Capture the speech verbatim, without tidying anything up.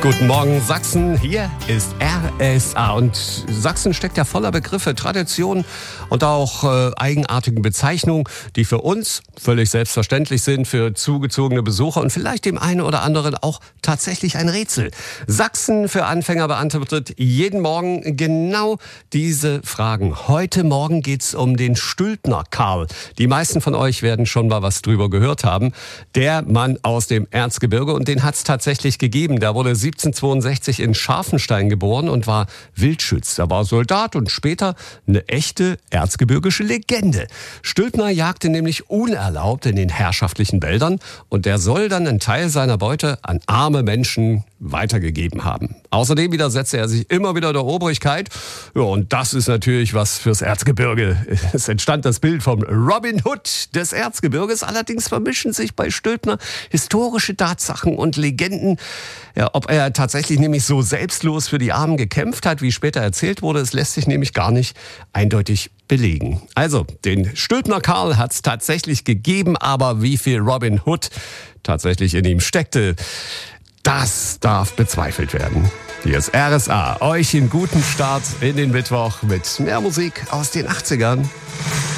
Guten Morgen Sachsen, hier ist R S A und Sachsen steckt ja voller Begriffe, Traditionen und auch äh, eigenartigen Bezeichnungen, die für uns völlig selbstverständlich sind, für zugezogene Besucher und vielleicht dem einen oder anderen auch tatsächlich ein Rätsel. Sachsen für Anfänger beantwortet jeden Morgen genau diese Fragen. Heute Morgen geht's um den Stülpner Karl. Die meisten von euch werden schon mal was drüber gehört haben. Der Mann aus dem Erzgebirge, und den hat's tatsächlich gegeben. Der wurde siebzehnhundertzweiundsechzig in Scharfenstein geboren und war Wildschütz. Er war Soldat und später eine echte erzgebirgische Legende. Stülpner jagte nämlich unerlaubt in den herrschaftlichen Wäldern und der soll dann einen Teil seiner Beute an arme Menschen weitergegeben haben. Außerdem widersetzte er sich immer wieder der Obrigkeit. Ja, und das ist natürlich was fürs Erzgebirge. Es entstand das Bild vom Robin Hood des Erzgebirges. Allerdings vermischen sich bei Stülpner historische Tatsachen und Legenden. Ja, ob er tatsächlich nämlich so selbstlos für die Armen gekämpft hat, wie später erzählt wurde, es lässt sich nämlich gar nicht eindeutig belegen. Also, den Stülpner Karl hat es tatsächlich gegeben, aber wie viel Robin Hood tatsächlich in ihm steckte, das darf bezweifelt werden. Hier ist R S A. Euch einen guten Start in den Mittwoch mit mehr Musik aus den achtzigern.